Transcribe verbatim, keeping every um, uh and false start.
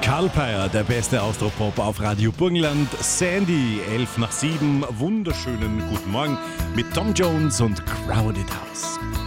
Karl Peyer, der beste Austropop auf Radio Burgenland. Sandy, elf nach sieben. Wunderschönen guten Morgen mit Tom Jones und Crowded House.